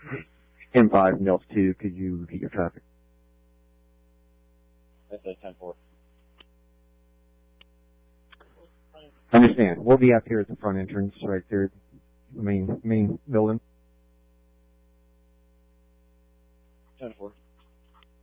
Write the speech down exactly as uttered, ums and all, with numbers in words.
M five, Mills two, could you repeat your traffic? That's a ten four. I understand. We'll be up here at the front entrance right there, main, main building.